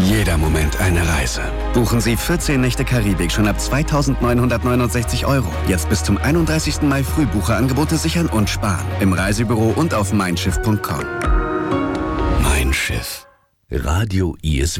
Jeder Moment eine Reise. Buchen Sie 14 Nächte Karibik schon ab 2.969 €. Jetzt bis zum 31. Mai Frühbucherangebote sichern und sparen. Im Reisebüro und auf meinschiff.com. Mein Schiff. Radio ISW.